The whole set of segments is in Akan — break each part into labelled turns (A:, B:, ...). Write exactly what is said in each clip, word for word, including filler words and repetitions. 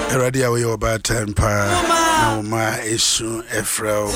A: Radio we about ten pa na ma isu efrel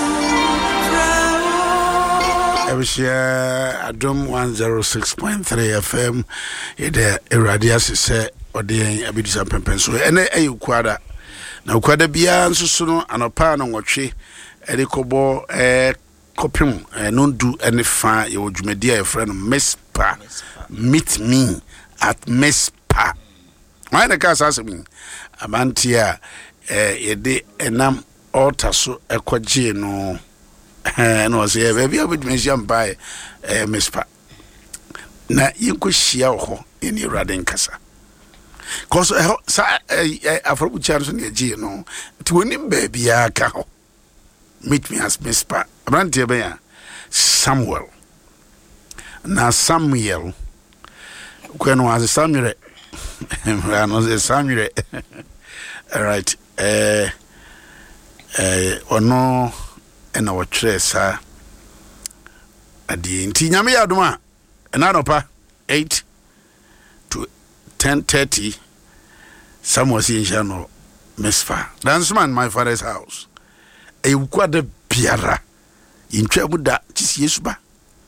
A: Ebishia Adom one oh six point three F M ide radio se ode abidisa pempen so ene ayukwada na ukwada bia nsusu no anopa no nwotwe ede kobo eh kopim nondu ene fa ye odwumadi a efra no Mespa meet me at Mespa why the case as me abantia eh yede enam altar so ekwaje no eh no say baby abedwuma siam bai eh Mespa na yinko hia ho eni Awurade nkasa cause sa afrobu chance ne gie no ti woni baby aka ho meet me as Mespa abantia ben ya Samuel na Samuel kweno as Samuel no Samuel all right eh eh ono ena wo tre sa adi nti nyame yadoma ena no pa eight to ten thirty Samuel si no Mespa dance man my father's house e wukwada biara intwa buda tisi Yesu ba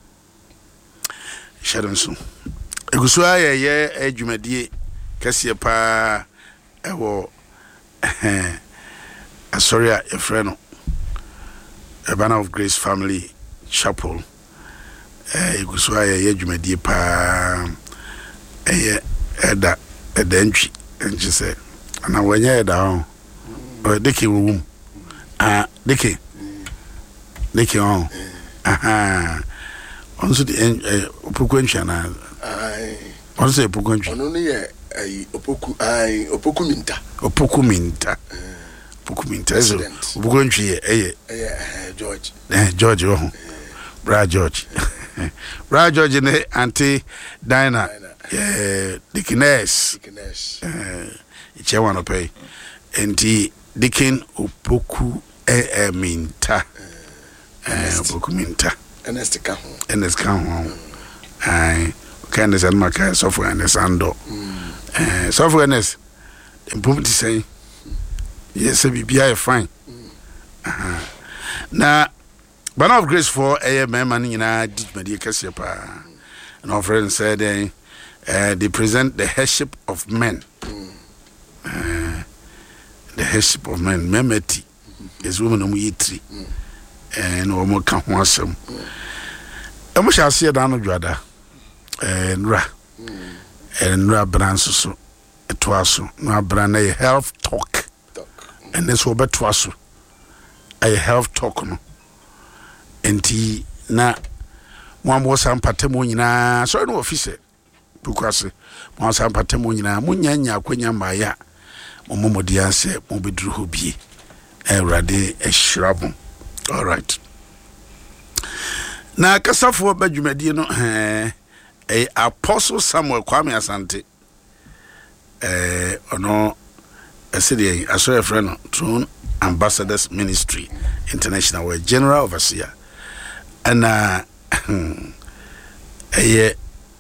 A: shadanso eguso aye ye adwumadie kase pa ewo eh asoria efreno a Banner of Grace Family Chapel eh eguso aye ye adwumadie pa eh eda eda ntwi enji se ana wanya eda ho o deke wum ah deke deke on aha onso de opoku ntwa na ai onso opoku ntwa ono ne ye ai opoku ai opoku minta opoku minta opoku minta eso opoku ntwa ye eh eh George eh George oh bra George bra George ne auntie Diana eh Dikines Dikines eh iche wano pay enti Dikin opoku eh minta eh opoku minta Ernest ka ho Ernest ka ho ai kind of maka software and sando eh software Ernest improvement say yes be be fine aha na Banner of Grace for a man nyina digmadi kase pa and our friend said eh uh, they present the headship of men uh, the headship of men memeti is woman omu yitri and omo ka ho asem emo sha se da no dwada eh nra eh nra branso so etoaso na bran na health talk and this will be toaso a health talk no enti na mo mo sampatemo nyina so no office bukwase mo sampatemo nyina munyanya akwanya maya mo momodi anse mo bedru hobie Awurade ehirabo all right na kasafo badwumadi no eh eh Apostle Samuel Kwame Asante eh ono asede asore friend Throne Ambassadors Ministry International where General Overseer and uh eh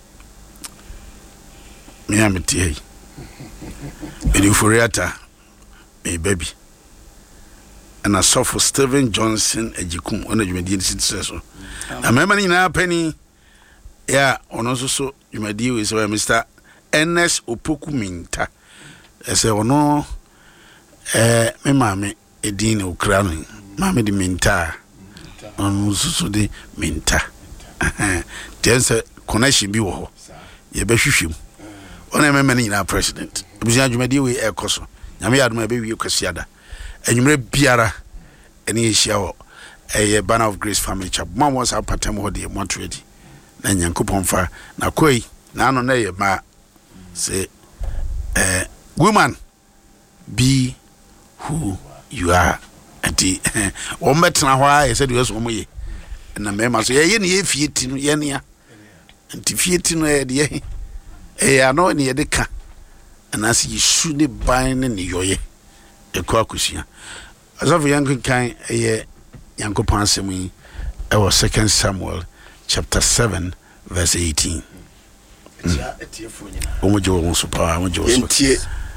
A: me amiti hey Bidi Furiata me baby and a soft Stephen Johnson ejikum on adwumadi citizen so na mema ni na penny yeah ono so so adwumadi we say Mister Ernest Opoku Minta ese ono eh me mame edin okra no mame di Minta ono so so di Minta tense connection bi wo ho ye be hwehwem ona mema ni na president ebusia adwumadi we ekoso nyame yadoma be wi kwasiada enwumre biara ene yehia wo eh Banner of Grace Family Chapel ma was apatem ho de motredi na nyankopon fa na koi na ano na ye ma say eh woman be who you are ati o metna ho a said you so mo ye na mema so ye ye ne ye fieti no ye ne ya anti fieti no ye de eh ano ne ye de ka anasi yisu ne ban ne yoye ekwa kusia asafu yankin kan eh yankopon asemu yi ewo Second Samuel chapter seven verse eighteen. Mm. Omojo won so pa omojo so.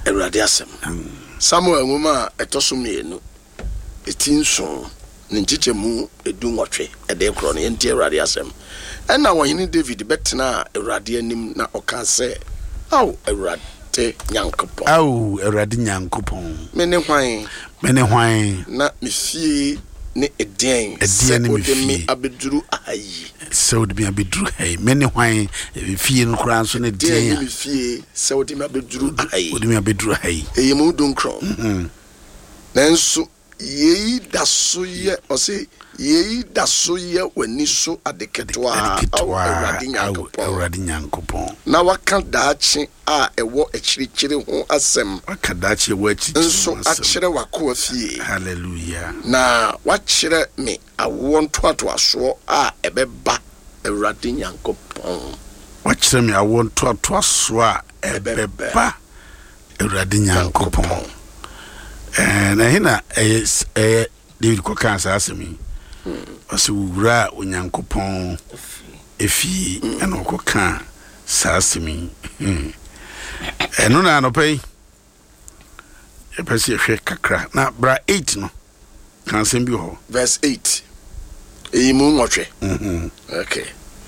B: Awurade asem. Samuel ngoma etoso mienu. Etinso ne nchichemu edu nwotwe ede kro ne ntie Awurade asem. Ɛna wɔhene David betena Awurade anim na ɔka sɛ, "Aw Awurade Nyankopɔn."
A: Aw Awurade Nyankopɔn.
B: Mene hwan?
A: Mene hwan?
B: Na mefie ne edien.
A: Edien ne mefie.
B: Me abeduru ayi.
A: Sɛ wode me abeduru ayi. Mene hwan? Fie no kora nso ne edien.
B: Me fie sɛ wode me abeduru ayi.
A: Wode me abeduru ayi.
B: Eye mu donkron. Mhm. Nanso yei da so ye ɔse yei da so ye wani so adeketoa Awurade Nyankopɔn.
A: Awurade Nyankopɔn.
B: Na waka daache a ɛwɔ akyirikyiri ho asɛm.
A: Waka daache ɛwɔ akyirikyiri
B: nso akyerɛ wakoa fie.
A: Hallelujah.
B: Na wakyerɛ me awo ntoatoasoɔ a ɛbɛba Awurade Nyankopɔn.
A: Wakyerɛ me awo ntoatoasoɔ a ɛbɛba Awurade Nyankopɔn. Eh na hina eh eh David kokan sa asemi. Ɔse wura Onyankopɔn efi ɛna ɔkokan sa asemi. Ɛno na anɔpɛ e pɛsi ehwɛ kakra na bra eight no kan sɛm bi hɔ.
B: Verse eight. Eyi mu nwɔtwe.
A: Mhm.
B: Okay.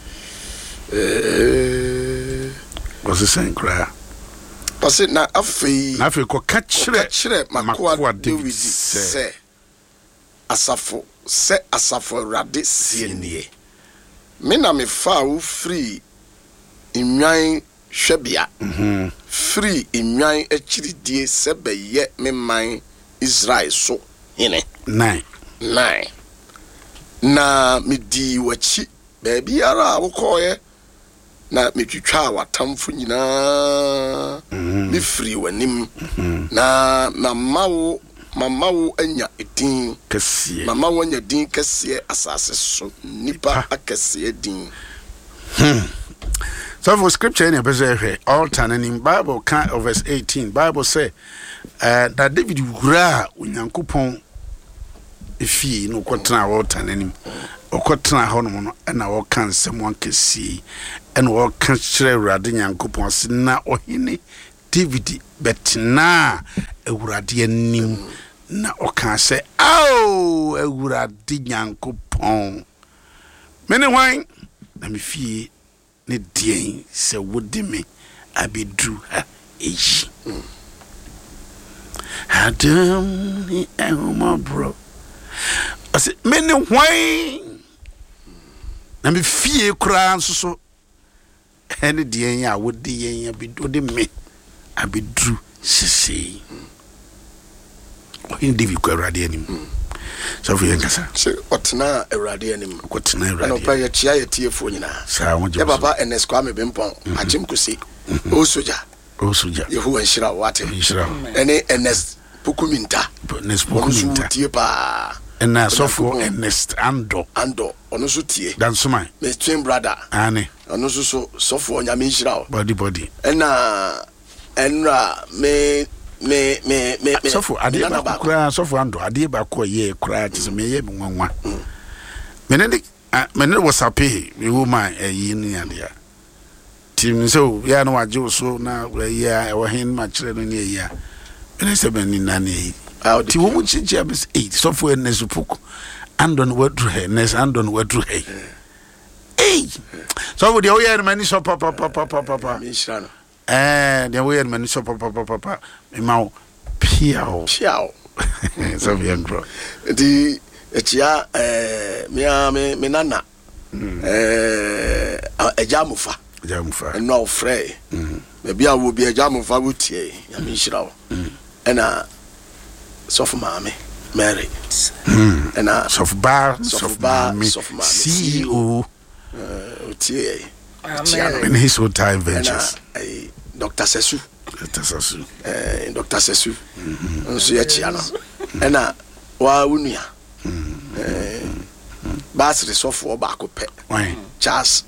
B: Eh
A: Wɔse sɛn kra.
B: Ɔse na afei
A: na afei kɔ ka kyerɛ
B: kyerɛ makoa David sɛ asafo sɛ asafo Awurade sie nie. Me na me fa wo free inwan hwebia.
A: Mhm.
B: Free inwan akyridie sɛ bɛyɛ me man Israel so hene.
A: Nine.
B: Nine. Na me di wachi baabi ara wokɔɛ na metwitwa watamfo nyinaa. Me free wanim. Na mama wo mama wo anya edin
A: kɛseɛ.
B: Mama wo anya din kɛseɛ asase so nipa akɛseɛ din.
A: Hmm. So for scripture in the altar and in Bible kind of verse eighteen, Bible say uh, that David wura Onyankopɔn efi no kwotena altar nanim. Okotena hɔ no no na wɔka nsɛm wan kɛseɛ ɛna wɔka kyerɛ Awurade Nyankopɔn se na ɔhene David betena Awurade anim na ɔka sɛ aw Awurade Nyankopɔn mene hwan na me fie ne dien sɛ wode me abedru ha eyi Adam ni ehoma bro ase mene hwan na me fie kura nso so ene dien a wode yen abedru de me abedru sisi in David kwa Awurade anim so for yankasa
B: se otena Awurade anim
A: kotena Awurade
B: no pa ya chia ya tiefo nyina
A: sa wo je
B: baba Ernest Kwame Bempon agem kusi o soja
A: o soja
B: Yehowa nshira wate
A: nshira
B: ene Ernest Pukuminta
A: Ernest Pukuminta
B: tie pa
A: ena so for Ernest Ando
B: Ando ono so tie
A: dan so man
B: me twin brother
A: ane
B: ono so so so for nyame nshira
A: body body
B: ena enra me me me me
A: so for ade ba kura so for Ando ade ba ko ye kura tse me ye nwanwa me ne me ne WhatsApp me woman eyi ni ade ya tim so ya no waje so na ya e wo hen ma kire no ne ya me ne se ben ni na ne ti wo mu chichi abis eight so for ne supuk Andon wadru he nes Andon wadru he eh so wo de o ya no mani so papa papa papa
B: me nshira no
A: eh de wo ya no mani so papa papa me ma piao
B: piao
A: so bien bro
B: di echia eh me me nana eh ejamufa
A: ejamufa
B: no frey me bia wo bia ejamufa wo tie ya me nshira wo ena sofu maame Mary ena
A: sofu bar sofu maame C E O
B: eh tie
A: in his old time ventures
B: eh Doctor Sesu
A: Doctor Sesu
B: eh Doctor Sesu nso ya chia no ena wa unua eh basri sofu ba ko pe Charles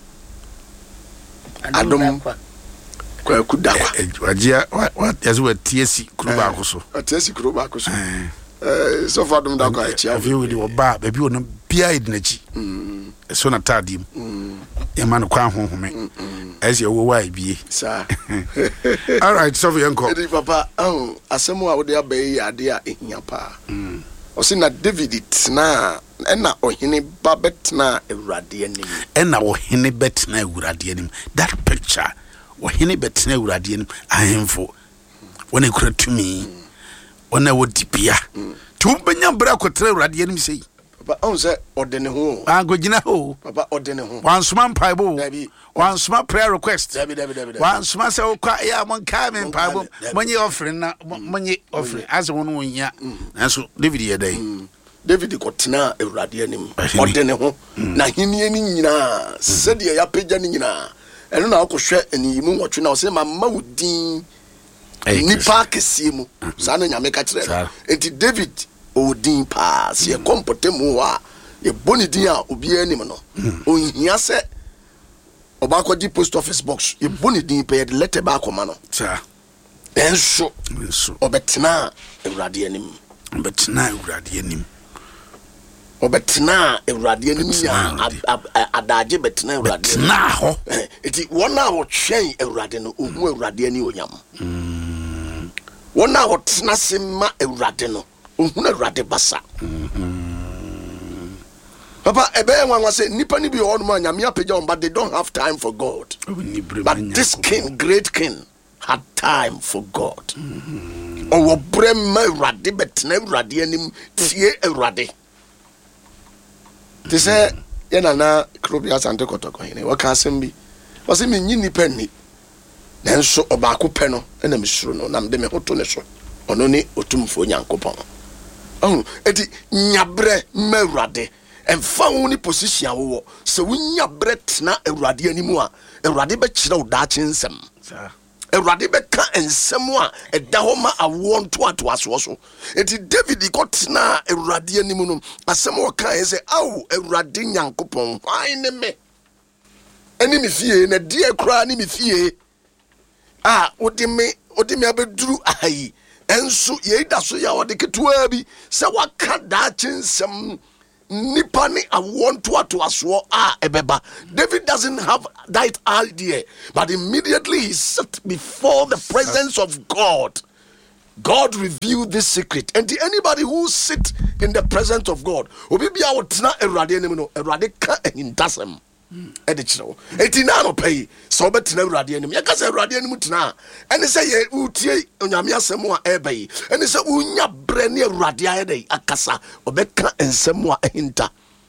B: Adom kwa kudakwa
A: wajia what yazo tiesi kuruba akoso
B: tiesi kuruba akoso eh so for dum dakwa echi
A: afi we di oba baby ono bia idinachi mm so na tadim e man kwa honhome as you why be
B: sir.
A: All right, so yanko
B: Edi papa oh asemo a wo de abai ade a ehia pa o se na David tena na ohene ba betna Awurade anim
A: na ohene betna Awurade anim that picture ohene betna Awurade anim ahemfo wona kura tumi wona wo dibia tu benya bra kotra Awurade anim sei
B: papa on say odene ho
A: agogina ho
B: papa odene ho
A: wansoma mpaibo
B: Dabi
A: wansoma prayer request
B: Dabi Dabi Dabi
A: wansoma se okwa ya mon ka me mpaibo monye offering na monye offering as won wonya nanso David ye dai
B: David ko tena Awurade anim odene ho na henie ni nyina sede ya pagya ni nyina eno na akohwe aniyimu nwotwe na o se mamma wudin nipa kese mu sa na nyame ka kire enti David odin pa se kompotemu a e boni din a obi anim no onhia se oba kwaji post office box e boni din pa ye letter ba akoma no
A: sa
B: enso
A: enso
B: obetena Awurade anim
A: obetena Awurade anim
B: obetena Awurade anim ya adaje betena Awurade
A: betena ho
B: enti wona wo twen Awurade no ohu Awurade ani onyam mm wona wo tena sema Awurade no ohuna Awurade basa papa ebe nwa say nipa ni bi ho no nyame apagya on but they don't have time for God but this king great king had time for God o brema Awurade betena Awurade anim tie Awurade they say yana na krobia sante kotoko hene waka asem bi wase me nyi nipa ni nanso obaako pɛ no na me suro no na me de me hoto ne so ono ni otumfo Nyankopɔn oh eti nyabre ma Awurade emfa wo ni position awo se wo nyabre tena Awurade animu a Awurade be kyerɛ wo daache nsɛm sa Awurade be ka ensɛm a ɛda hɔ ma awo nto ato aso so eti David ko tena Awurade animu no asɛm wo ka ese aw Awurade Nyankopɔn hwan ne me eni me fie na die kra ni me fie ah odi me odi me abeduru ayi enso ye da so ya odi ketua bi se waka daache nsɛm nipa ni awon to ato aso ah ebeba David doesn't have that idea but immediately he sat before the presence of God. God revealed this secret and anybody who sit in the presence of God obi bia wotena Awurade anim no Awurade ka ehintasem ede kiro eti na no pay so betena Awurade anim yaka se Awurade anim tena ene se ye utie onyame asem a ebai ene se unya bre ne Awurade ayede akasa obeka ensem a ehinta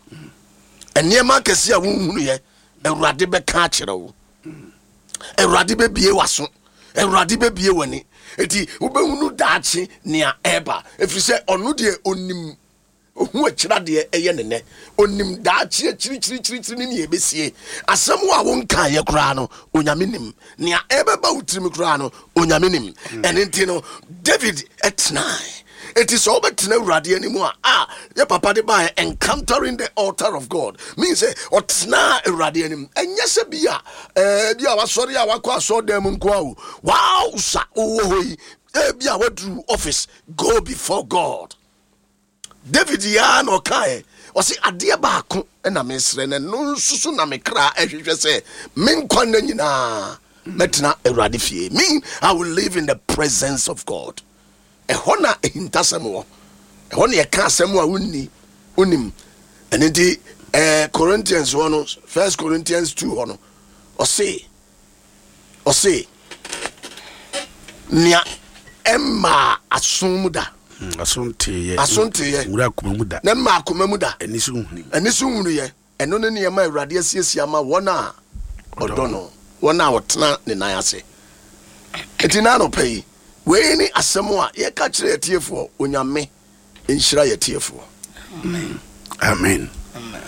B: ene ma kase a wonhunu ye Awurade beka kire wo Awurade be bie waso Awurade be bie wani eti ubehunu daachi nea eba efiri se onu de onim ohu akira de eye nene onim daachi akiri kiri kiri kiri ne ebesie asem a wonka ye kura no onyame nim nea ebeba utirim kura no onyame nim ene nti no David etnai it is over to Awurade anymore ah your papa de by encountering the altar of God means say otna Awurade anim enye se bia eh bia wasori a wakọ aso dem nko wow sa owo yi eh bia wadru office go before God. David ya no kai o se ade ba ko na mesre ne no susu na me kra ehwehwe se men kwa na nyina metna Awurade fie me I will live in the presence of God. Ehona ehintasem wo ehona ye ka asem a wonni onim enedi eh Corinthians one First Corinthians two one o say o say nia emma asumuda
A: asonte ye
B: asonte ye
A: wura komamuda
B: na emma komamuda
A: enisu hunu
B: enisu hunu ye eno ne ne ma Awurade asiesia ma wona odono wona wotena ne nan ase etina no pay we ni asemo a ye ka kire yetiefo onyame enhira yetiefo
A: amen amen amen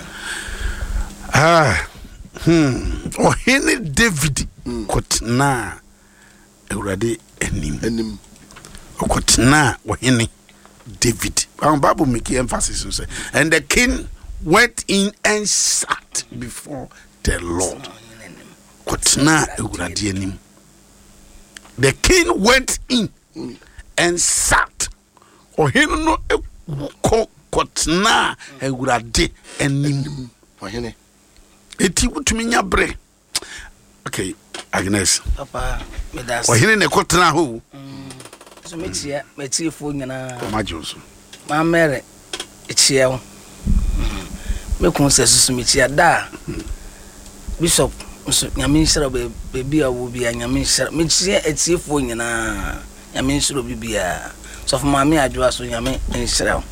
A: ah hmm o hene David kotna Awurade enim
B: enim
A: kotna o hene David and Bible make emphasis on say and the king went in and sat before the Lord kotna Awurade enim. The king went in mm. and sat. Or he no kotna Awurade enim.
B: Ohene.
A: eti wutumi nya bre okay Agnes
C: papa me das
A: o hene ne kotena ho
C: so me tia me tie fo nyina
A: o majo so
C: ma mere echia wo me kun se susu me tia da bishop so nyame nhyira bebi a wo bia nyame nhyira me tia etie fo nyina nyame nhyira bibia so for mama adwa so nyame nhyira wo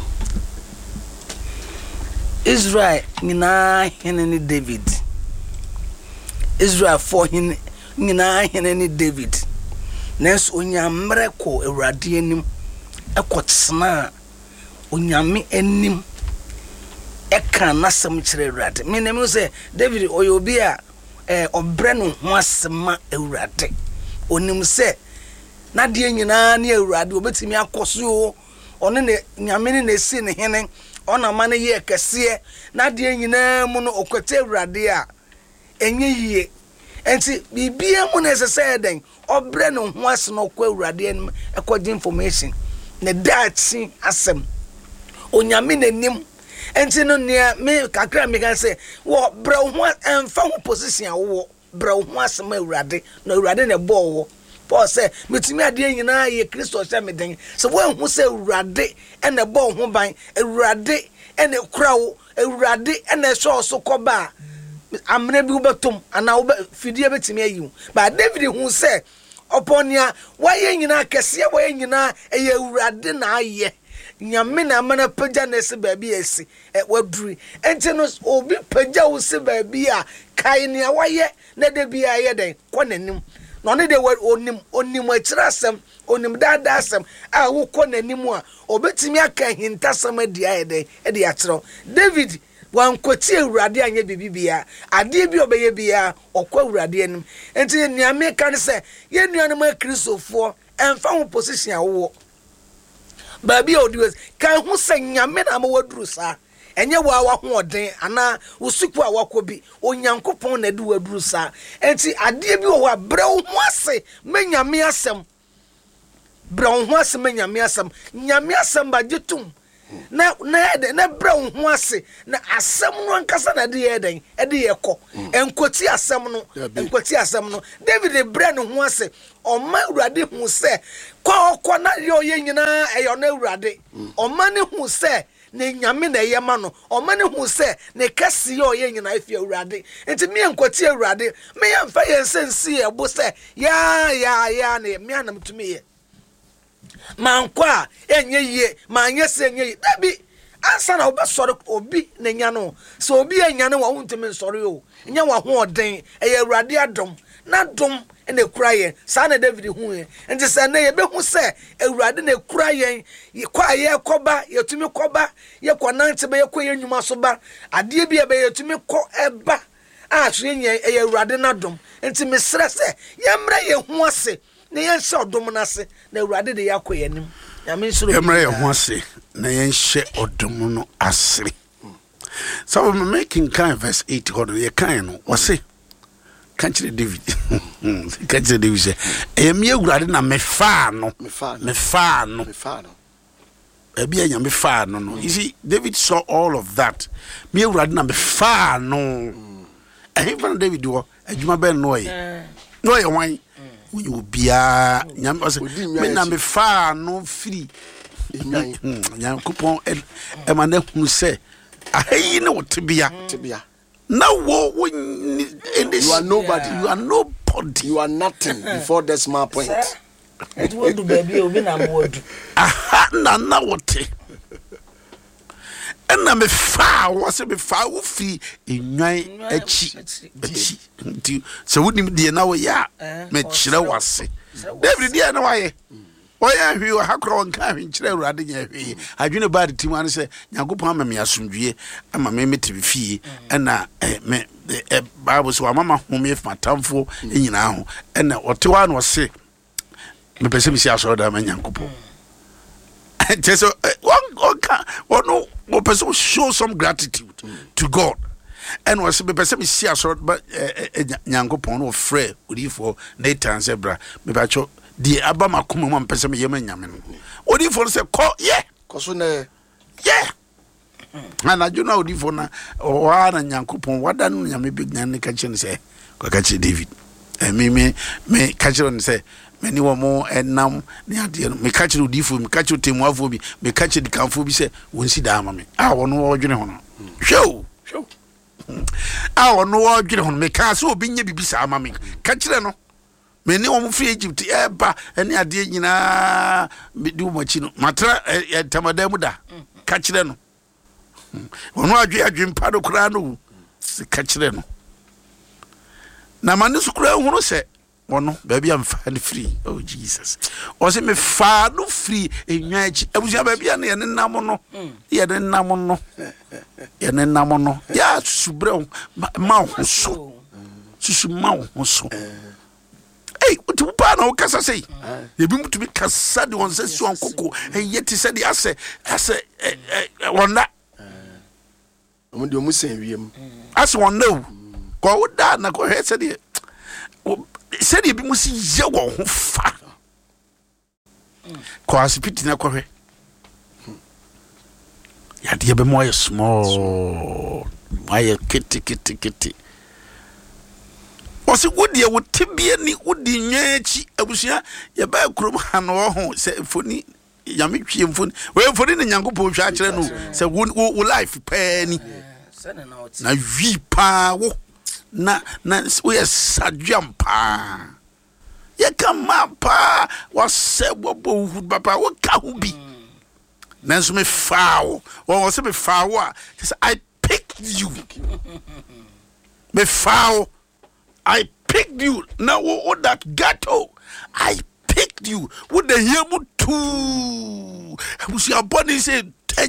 C: Israel nyina hene ni David Israel for hene nyina hene ni David nens onyamre ko Awurade anim ekotsena onyame anim eka nasem kire Awurade me nem say David oyobi a eh obre no ho asema Awurade onim se na de nyina ne Awurade obetimi akoso one ne nyame ne nesi ne hene ona mane ye kese na de nyina mu no okwete Awurade a enye yie enti bibia mu na sese den obre no ho ase no kwa Awurade anim ekodi information ne dachi asem onyame nanim enti no ne me kakra me kan say wo bra ho emfa ho position a wo bra ho asem Awurade na Awurade ne bo wo Paul say metimi ade nyina ye Kristo sha me den so wo hu say Awurade ene bo ho ban Awurade ene kura wo Awurade ene so so koba amne bi ubetom ana ube fidie betimi ayi ba David hu say oponia waye nyina kese waye nyina eye Awurade na aye nyame na amana pagya na se baabi esi e waduri enti no obi pagya wo se baabi a kai ne waye na de bia aye den konanim no ne de onim onim akirasem onim dada asem a wo konanim a obetimi aka hintasem adi aye den e de akiro David wan kwoti Awurade anya bibibia ade bi obeye bia okwa Awurade anim enti nyame kan se ye nuanom akristofo emfa ho position awo baabi odiwes kan hu se nyame na ma waduru sa enye wa wa ho oden ana usuku a wakobi onyankopon na de waduru sa enti ade bi wo abre ho ase me nyame asem bre ho ase me nyame asem nyame asem ba gitum na na de na bre ho ase na asem no ankasa na de yeden e de yekọ enkoti asem no enkoti asem no David bre no ho ase Oma Awurade hu se kwa kwa na yo ye nyina eyo na Awurade oma ne hu se ne nyame na yema no oma ne hu se ne kase yo ye nyina afi Awurade enti me enkoti Awurade me ya mfa ye nsensi e bo se ya ya ya na me anam tumi ye mankwa enye ye manye se enye ye dabi ansa na obesore obi na nya no so obi anya no wa huntimi nsore o nya wa ho oden eye Awurade adom na dom ene kurayen sa na David hu e nti se na ye be hu se Awurade na kurayen ye kwa ye koba ye tumi koba ye kwanante be ye koye nnwuma so ba ade bi e be ye tumi ko eba a so ye eye Awurade na dom nti mesre se ye mra ye hu ase na ye nse odom na ase na Awurade de yakoye nim ya me nsuro
A: ye mra ye hu ase na ye nse odom no ase so we making kind verse eight god ye kind no wase kanchire David kanchire David say e me Awurade na me fa no me fa no me fa no e bia nya me fa no no you see David saw all of that me Awurade na me fa no e even David do adwuma ben no ye no ye wan we obia nya me na me fa no free nya kupon e ma na hu say ayi na wotibia tibia now wo in this
B: you are nobody
A: you are nobody
B: you are nothing before the small point
C: it wo do baby obi na mo do
A: aha na na wote ena me fa wo se me fa wo fi enwan achi achi nti se wonim de na wo ya me kire wase David de na waye oya hwi wa hakro nka hwi kire Awurade nya hwi adwene ba de timu an se Nyankopon ama me asomdwie ama me mete fie ena me Bible so mama home if matamfo nyina ho ena otewa na ose me pese me si aso da ma Nyankopon so one one one person show some gratitude to God and was me pese me si aso ba Nyankopon no frɛ odifo Nathan zebra me ba cho di aba makoma mo pese me yema nyame no odifo say ko ye
B: ko so na
A: yeah ana jona odifo na wa na Nyankopon wada no nyame begnan ne ka kire say ka kire David eh me me me ka kire no say many wo mo enam ne ade no me ka kire odifo me ka kire temuafo bi me ka kire dikanfo bi say wonsi da ama me ah wono wo dwene ho no hwew hwew ah wono wo dwene ho me ka so obi nya bibisa ama me ka kire no me ne wo mo free Egypt e ba ene ade nyina me di wo machi no matra tamada mu da ka kire no wono adwe adwe mpa do kra no ka kire no na mane su kra hunu se wono baabi am fa ne free oh Jesus o se me fa no free enwa achi abusia baabi an ye ne nam no ye ne nam no ye ne nam no ya subre ma ho so susu ma ho so hey uti pa na o kasa sei ye bi mutu bi kasa de won se so ankoko yeti se de ase ase wonna
B: omo de omo sen wiem
A: ase wonna ko wo da na ko he se de se de bi musi ye wo ho fa ko asipiti na ko he ya de be mo ye small my kitty kitty kitty Osi wodi wo tibie ni wodi nyachi abusia ye ba krom han wo ho se foni yame twie mfoni we foni ne Nyankopon hwa kire no se wo life pa ni na wi pa wo na na we sadwam pa ye kama pa wa se wo bo hu papa wo ka hu bi na so me faawo wo se me faawo a I picked you me faawo I picked you. Now, what that gato? I picked you. What the hell too? I was your body said,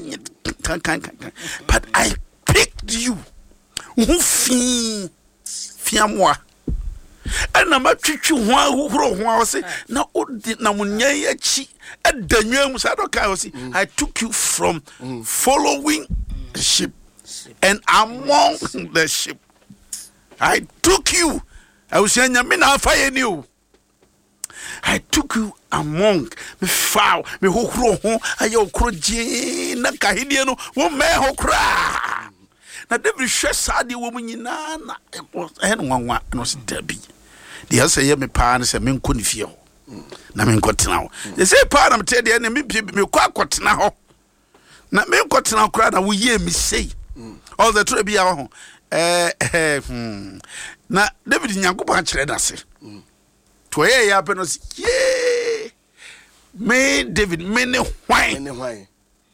A: but I picked you. Who fiamwa? And I'm a chichu who who say, now, what did Namunya chi at the new Musadoka? I took you from following the sheep and among the sheep. I took you. I was saying, I'm not fire you. I took you among me foul, me who crow, I yo croji, na kahidiano, one man who cry. Now, every stress had the woman in Nana, it was and one one was Debbie. The answer, yeah, me parents and men couldn't feel. Na men got now. They say, Pardon, tell the enemy, me quack now. Na men got now, cried, and we hear me say, all the tribute our home. Eh eh hmm na David Nyankopon kire dase to ye ya penos ye me David me ne hwan
B: ne hwan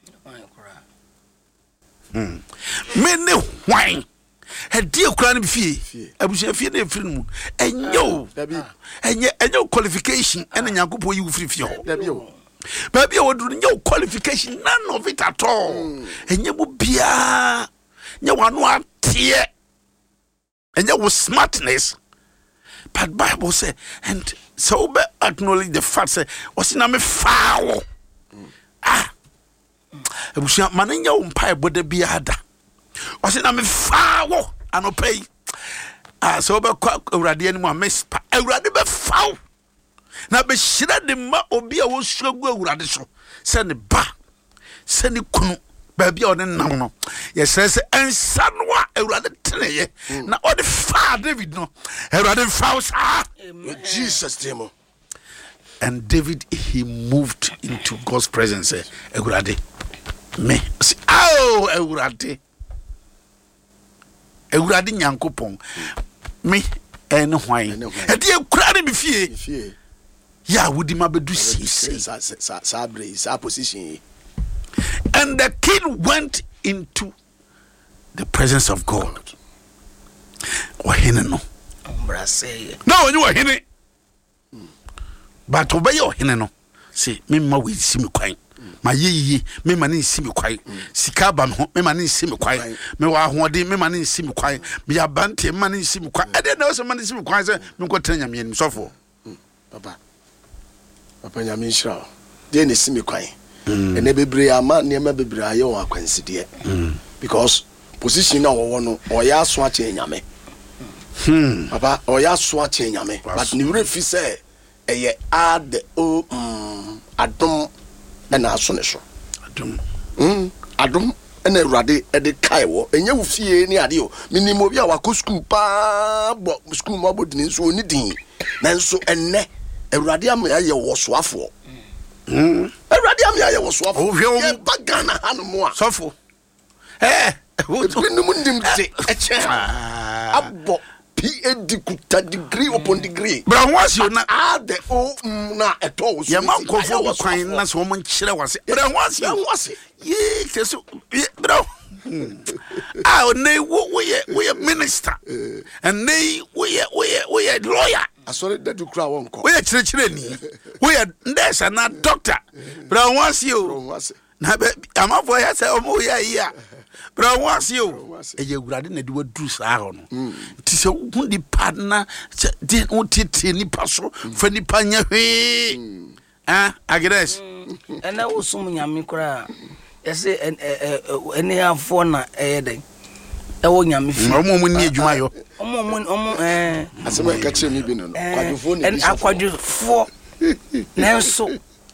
A: hmm me ne hwan he die kura ne fie abusia fie na firi mu enyo enye enyo qualification ene Nyankopon yi firi fie ho baby o do enyo qualification none of it at all enye bu bia nye wanu atie enye wo smartness but Bible say and so be acknowledge the fact say osina me faawo ah ebusia manenya wo mpa eboda bia da osina me faawo anopei ah so be kwa awurade ani mu amespa awurade be faawo na be hira de ma obi a wo suragu awurade so se ne ba se ne kunu baby on nam no yes say ensa no a awurade teneye na o de fa David no awurade fa sa
B: Jesus name.
A: And David he moved into God's presence awurade me say oh awurade awurade Nyankopon me en hwan e de akura ne be fie ya wudi ma bedu sisi
B: sa sa sa bre sa position.
A: And the king went into the presence of God. Wahine no. No, you were hine. But obey your hine no. Say, me ma we see me kwai. Ma ye ye, me ma ni see me kwai. Sika ba me me ma ni see me kwai. Me wa hoɔden me ma ni see me kwai. Me abante me ma ni see me kwai. E dey na so ma ni see me kwai say me ko tena nyame anim sofo.
B: Papa. Papa nyame nshira. Dey na see me kwai. And they be ama niema bebre aye won akwanside because position na wo no oya so ache nyame hmm papa oya so ache nyame but ni wure fi say eye ad o um adom na aso ne so
A: adom
B: hmm adom ɛna awurade ɛde kae wɔ ɛnyɛ wo fie ne ade o menim obi a wakɔ school paa bɔ school mu abɔdini nso ɔni din nanso ɛnnɛ awurade ama yɛ wɔ soafoɔ awurade ama yɛ wɔ soafoɔ yɛ ba Ghana ha no mu a
A: sɔfo eh
B: binom ndim de ɛkyɛ abɔ P H D kuta degree upon degree
A: bra ho asio na
B: ade o na eto wo
A: ya man kofo wo kwan na so mo nkyere wase bra ho asio
B: wo wase
A: ye teso bra ah onay wo wo ye wo ye minister and nay wo ye wo ye wo ye lawyer
B: asore dadu kura won ko
A: wo ye kyerɛkyerɛ ni wo ye nurse na doctor bra ho asio na be amafo ya say omo ya yi a bra ho asio eye gurade na de wadu saa ho no ti se hu di partner de o tete ni paso fa ni panya hwe ah agres
C: ena wo sum nyame kura yese ene afo na eyeden e wo nyame fi
A: omo mo ni adwuma yo
C: omo mo omo eh
B: asema ka kire mi bi no kwadufo ni
C: bi akwadufo nenso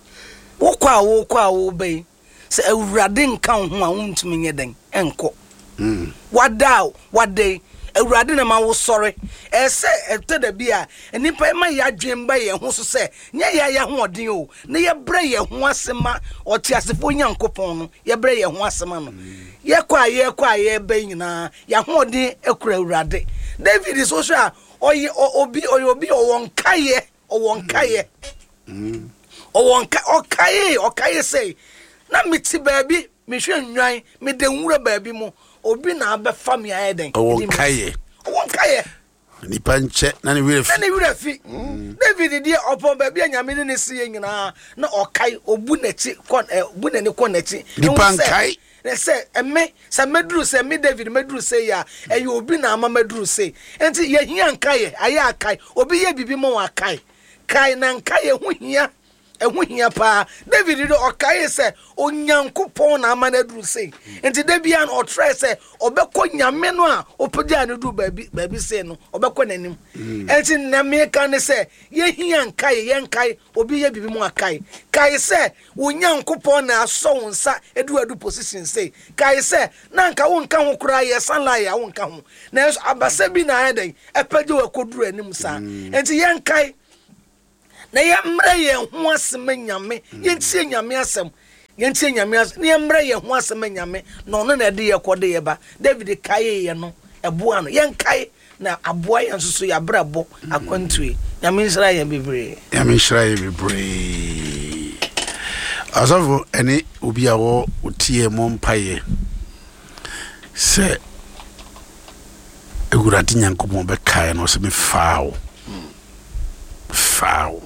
C: wo kwa wo kwa wo bei se awurade nka ho a wontumi nye den enko mm wada wade awurade na ma wo sore ese etada bi a nipa ma ya dwen ba ye ho so se nye ya ya ho odin o ne ye bre ye ho asema oti asefo nyankopon no ye bre ye ho asema no ye kwa ye kwa ye ba nyina ya ho odin ekura awurade David is also oyi obi obi o won kaye o won kaye mm o won ka o kaye o kaye say na miti baabi me hwe nwan me de nwura baabi mu obi na abefa me ayeden
A: o won kaye
C: o won kaye
A: ni panche na ni wire fi
C: na ni wire fi David die opo baabi anyame ne sie nyina na o kai obu nachi kon obu na ne kon nachi
A: ni pankai
C: na se emme se meduru se me David meduru se ya eye obi na ama meduru se enti ye hia nkaye aya akai obi ye bibi mo akai kai na nkaye hu hia ehu hia pa David do okaye se onyankopon na amanaduru se enti da bia na otre se obekọ nyame no a opagya ne du baabi baabi se no obekọ nanim enti na me ka ne se ye hia nkaye ye nkaye obi ye bibi mu akaye kai se onyankopon na aso wonsa edu adu position se kai se na nka wo nka ho kura ye sanla ya wo nka ho na abasa bi na eden epagya wakoduru anim sa enti ye nkaye na ye mre ye ho asem nyame ye ntie nyame asem ye ntie nyame asem ye mre ye ho asem nyame no no na de ye kode ye ba David kaye ye no eboa no ye nkae na aboa ye nso so ya brabo akwantue nyame nsra ye bebre
A: nyame nsra ye bebre asafo ene obi a wo otie mo mpaye se egurati nyankopon be kae no se me faawo faawo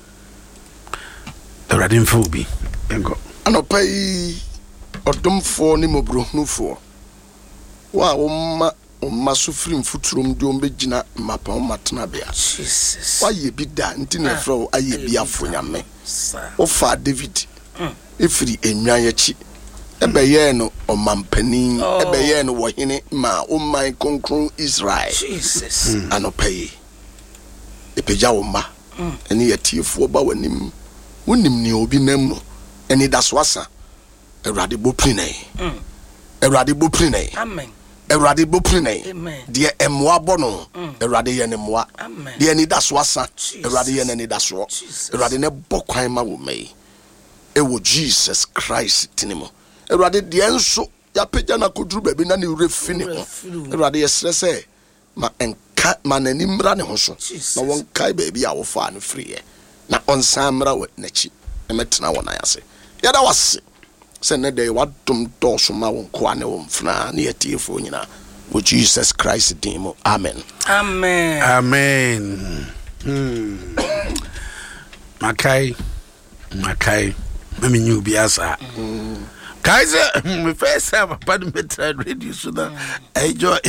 A: awurade mfa obi engo
B: anopa yi odomfo ni mobrohnufo wa womma umma so firim futurum de ombegina mapa omatena bia
C: Jesus
B: wa ye bi da nti na fro aye bi afo nyame o fa David efiri enwan yachi ebeye no omampanin ebeye no wohene ma omman konkron Israel
C: Jesus
B: anopa yi epeja wo ma eni yatiefo ba wanim wonim ni obi nam no eni daswasa awurade boprinai awurade boprinai
C: amen
B: awurade boprinai de emwa bono awurade ye ne mwa de eni daswasa awurade ye ne daswo awurade ne bokwan ma wo mai ewo Jesus Christ tinimo awurade de enso ya peja na koduru baby na ne refini ho awurade ye srese ma enka manani mra ne ho so na won kai baby a wo fa no free na onsan mra we nachi emetena wona yase yada wase se ne dey wadom doso ma won ko ane won fna na yetiefo nyina wo Jesus Christ dimo amen
C: amen
A: amen hmm makai makai mami nyu biasa Kaiser, my first time upon the metal radio, so that I enjoy.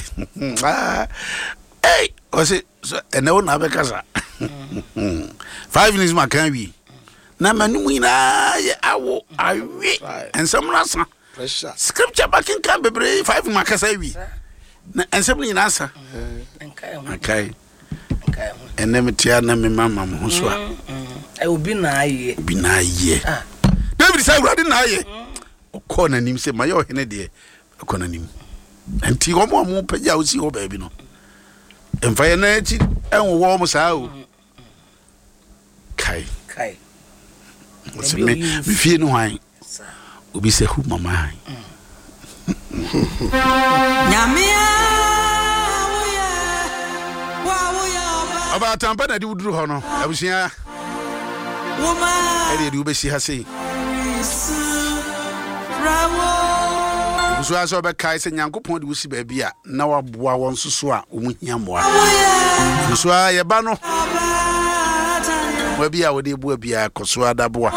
A: Hey, was it? And no one have a casa. Five minutes, my can be. Now, Manuina, I will, I read, and some rasa. Scripture back in Canterbury, five in my casa, and somebody in answer. Okay. And never tear me, mamma, who's what?
C: I will be nigh,
A: be nigh ye. David said, I didn't know. Corner him say my yo hene de ɛkɔ n'anim nti wɔn a wɔn pɛgya osi hɔ baabi no mfa yɛn n'akyi ɛnwowɔ wɔn saa o kai
C: kai
A: wɔsɛ me me fie no hwan obi sɛ hu mama han
D: nyamia woyɛ wa woyɛ
A: aba tampa na de wuduru hɔ no abusua
D: woma
A: ɛde de wobɛsi ha sei
D: bravo
A: so aso be kai se nyankopon de wosi ba bia na waboa won soso a omu hia moa so a ye ba no wa bia wo de bua bia koso adaboa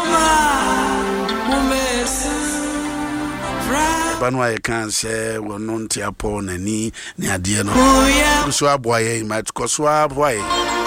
A: ba no aye kan se wono ntia po nani ne ade no so aboa ye ma koso aboa ye